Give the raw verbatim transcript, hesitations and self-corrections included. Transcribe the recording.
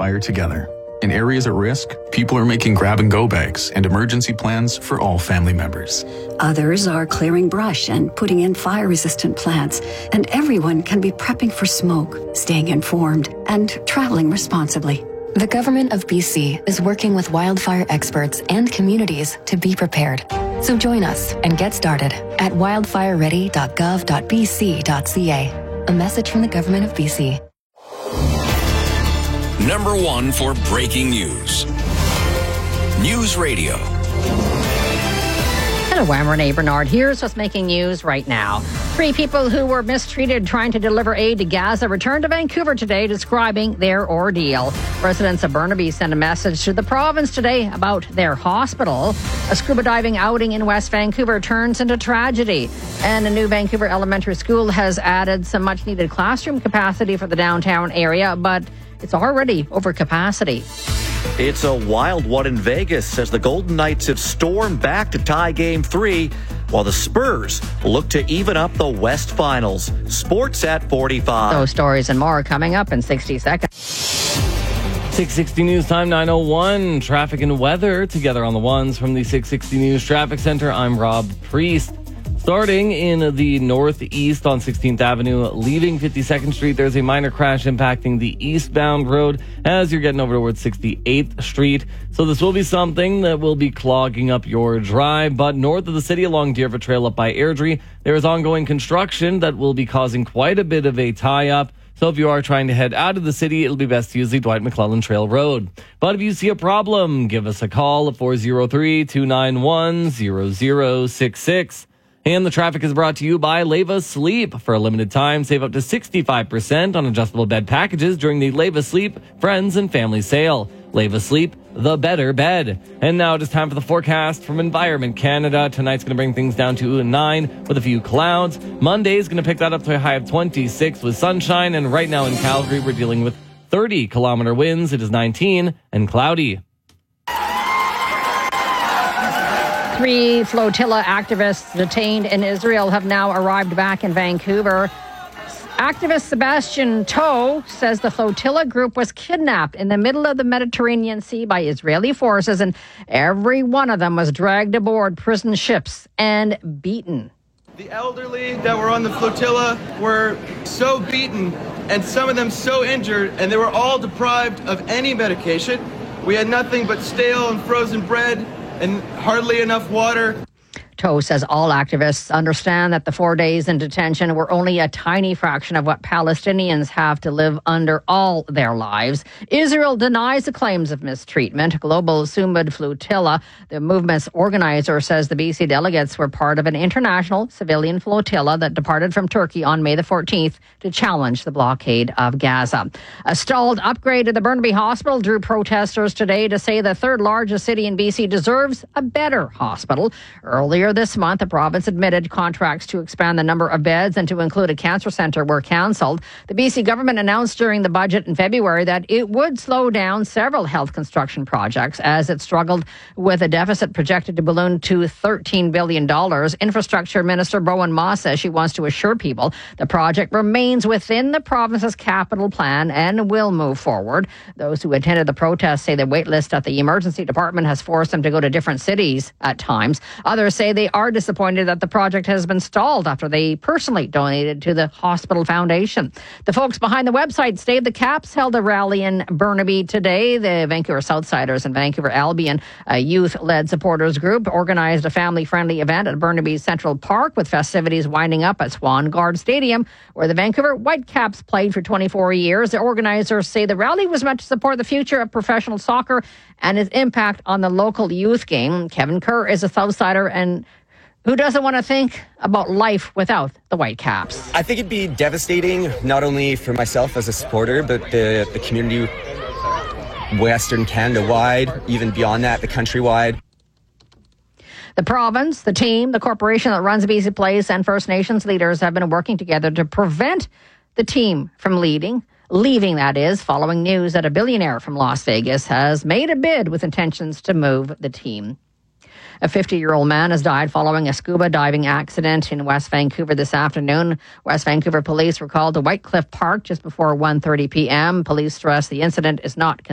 fire together. In areas at risk, people are making grab-and-go bags and emergency plans for all family members. Others are clearing brush and putting in fire-resistant plants. And everyone can be prepping for smoke, staying informed, and traveling responsibly. The Government of B C is working with wildfire experts and communities to be prepared. So join us and get started at wildfire ready dot gov dot b c dot c a. A message from the Government of B C. Number one for breaking news. News Radio. Hello, I'm Renee Bernard. Here's what's making news right now. Three people who were mistreated trying to deliver aid to Gaza returned to Vancouver today, describing their ordeal. Residents of Burnaby sent a message to the province today about their hospital. A scuba diving outing in West Vancouver turns into tragedy. And a new Vancouver elementary school has added some much-needed classroom capacity for the downtown area, but it's already over capacity. It's a wild one in Vegas as the Golden Knights have stormed back to tie Game three, while the Spurs look to even up the West Finals. Sports at forty-five. Those stories and more coming up in sixty seconds. six sixty News Time, nine oh one. Traffic and weather together on the ones from the six sixty News Traffic Center. I'm Rob Priest. Starting in the northeast on sixteenth Avenue, leaving fifty-second Street, there's a minor crash impacting the eastbound road as you're getting over towards sixty-eighth Street. So this will be something that will be clogging up your drive. But north of the city along Deerfoot Trail up by Airdrie, there is ongoing construction that will be causing quite a bit of a tie-up. So if you are trying to head out of the city, it'll be best to use the Dwight McClellan Trail Road. But if you see a problem, give us a call at four oh three, two nine one, zero zero six six. And the traffic is brought to you by Leva Sleep. For a limited time, save up to sixty-five percent on adjustable bed packages during the Leva Sleep Friends and Family Sale. Leva Sleep, the better bed. And now it is time for the forecast from Environment Canada. Tonight's going to bring things down to nine with a few clouds. Monday's going to pick that up to a high of twenty-six with sunshine. And right now in Calgary, we're dealing with thirty kilometer winds. It is nineteen and cloudy. Three flotilla activists detained in Israel have now arrived back in Vancouver. Activist Sebastian Toe says the flotilla group was kidnapped in the middle of the Mediterranean Sea by Israeli forces, and every one of them was dragged aboard prison ships and beaten. The elderly that were on the flotilla were so beaten and some of them so injured, and they were all deprived of any medication. We had nothing but stale and frozen bread and hardly enough water. Toe says all activists understand that the four days in detention were only a tiny fraction of what Palestinians have to live under all their lives. Israel denies the claims of mistreatment. Global Sumud Flotilla, the movement's organizer, says the B C delegates were part of an international civilian flotilla that departed from Turkey on May the fourteenth to challenge the blockade of Gaza. A stalled upgrade to the Burnaby Hospital drew protesters today to say the third largest city in B C deserves a better hospital. Earlier this month, the province admitted contracts to expand the number of beds and to include a cancer centre were cancelled. The B C government announced during the budget in February that it would slow down several health construction projects as it struggled with a deficit projected to balloon to thirteen billion dollars. Infrastructure Minister Bowen Ma says she wants to assure people the project remains within the province's capital plan and will move forward. Those who attended the protest say the wait list at the emergency department has forced them to go to different cities at times. Others say they are disappointed that the project has been stalled after they personally donated to the hospital foundation. The folks behind the website Stave the Caps held a rally in Burnaby today. The Vancouver Southsiders and Vancouver Albion, a youth-led supporters group, organized a family-friendly event at Burnaby's Central Park with festivities winding up at Swan Guard Stadium, where the Vancouver Whitecaps played for twenty-four years. The organizers say the rally was meant to support the future of professional soccer and its impact on the local youth game. Kevin Kerr is a Southsider and who doesn't want to think about life without the Whitecaps? I think it'd be devastating, not only for myself as a supporter, but the, the community Western Canada-wide, even beyond that, the country-wide. The province, the team, the corporation that runs B C Place, and First Nations leaders have been working together to prevent the team from leading. Leaving, that is, following news that a billionaire from Las Vegas has made a bid with intentions to move the team. A fifty-year-old man has died following a scuba diving accident in West Vancouver this afternoon. West Vancouver police were called to Whitecliff Park just before one thirty p.m. Police stress the incident is not